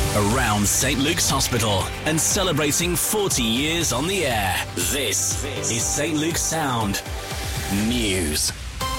Around St Luke's Hospital and celebrating 40 years on the air. This is St Luke's Sound News.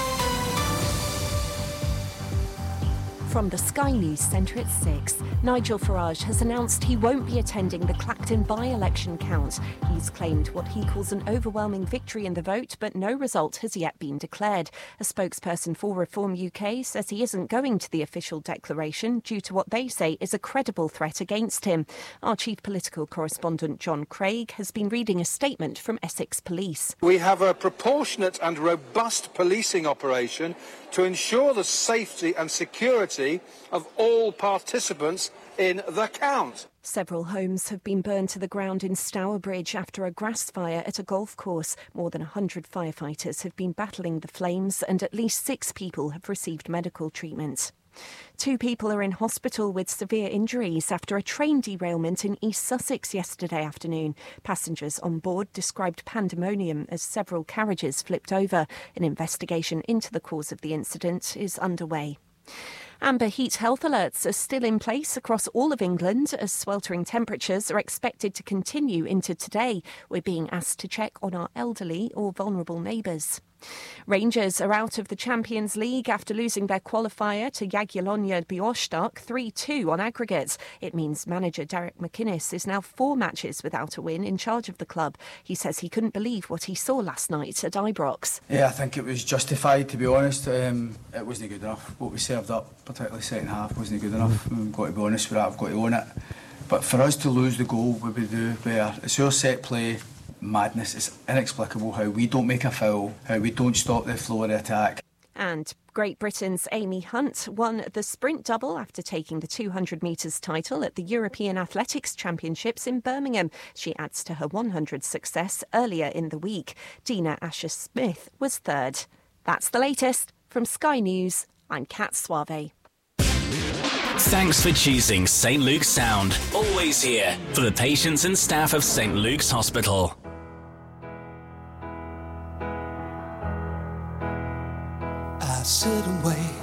From the Sky News Centre at 6, Nigel Farage has announced he won't be attending the Clacton by-election count. He's claimed what he calls an overwhelming victory in the vote, but no result has yet been declared. A spokesperson for Reform UK says he isn't going to the official declaration due to what they say is a credible threat against him. Our chief political correspondent John Craig has been reading a statement from Essex Police. We have a proportionate and robust policing operation to ensure the safety and security of all participants in the count. Several homes have been burned to the ground in Stourbridge after a grass fire at a golf course. More than 100 firefighters have been battling the flames and at least 6 people have received medical treatment. 2 people are in hospital with severe injuries after a train derailment in East Sussex yesterday afternoon. Passengers on board described pandemonium as several carriages flipped over. An investigation into the cause of the incident is underway. Amber heat health alerts are still in place across all of England as sweltering temperatures are expected to continue into today. We're being asked to check on our elderly or vulnerable neighbours. Rangers are out of the Champions League after losing their qualifier to Jagiellonia Białystok 3-2 on aggregate. It means manager Derek McInnes is now 4 matches without a win in charge of the club. He says he couldn't believe what he saw last night at Ibrox. Yeah, I think it was justified, to be honest. It wasn't good enough. What we served up, particularly second half, wasn't good enough. We've got to be honest with that, I've got to own it. But for us to lose the goal, what we do, where it's our set play, madness. It's inexplicable how we don't make a foul, how we don't stop the flow of the attack. And Great Britain's Amy Hunt won the sprint double after taking the 200 metres title at the European Athletics Championships in Birmingham. She adds to her 100 success earlier in the week. Dina Asher-Smith was third. That's the latest. From Sky News, I'm Kat Suave. Thanks for choosing St Luke's Sound. Always here for the patients and staff of St Luke's Hospital. I sit and wait